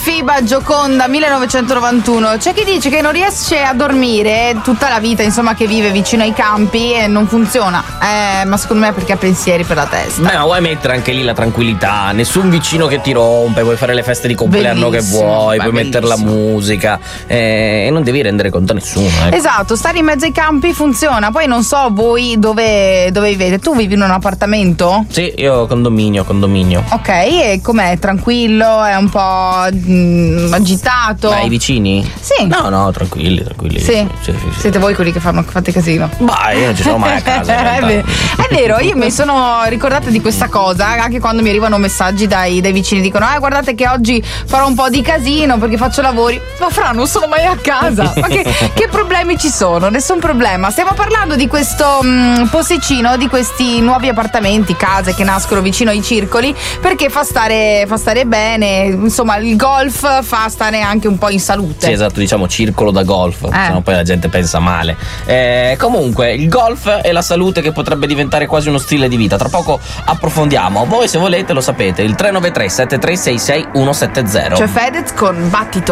FIBA Gioconda 1991. C'è chi dice che non riesce a dormire tutta la vita, insomma, che vive vicino ai campi e non funziona. Ma secondo me è perché ha pensieri per la testa. Beh, ma vuoi mettere anche lì la tranquillità, nessun vicino che ti rompe, puoi fare le feste di compleanno che vuoi, puoi mettere la musica e non devi rendere conto a nessuno. Esatto, stare in mezzo ai campi funziona. Poi non so voi dove vivete. Tu vivi in un appartamento? Sì, io condominio. Ok, e com'è? Tranquillo? È un po' agitato? Ma i vicini? Sì. No, tranquilli. Sì. Siete voi quelli che fate casino? Bah, io non ci sono mai a casa. È vero, io mi sono ricordata di questa cosa anche quando mi arrivano messaggi dai vicini, dicono guardate che oggi farò un po' di casino perché faccio lavori. Ma Fra, non sono mai a casa. Ma che problemi ci sono? Nessun problema. Stiamo parlando di questo posticino, di questi nuovi appartamenti, case che nascono vicino ai circoli, perché fa stare bene. Insomma, il golf fa stare anche un po' in salute. Sì, esatto, diciamo circolo da golf, sennò poi la gente pensa male. Comunque, il golf e la salute che potrebbe diventare quasi uno stile di vita. Tra poco approfondiamo. Voi, se volete, lo sapete, il 393 7366 170. C'è Fedez con Battito.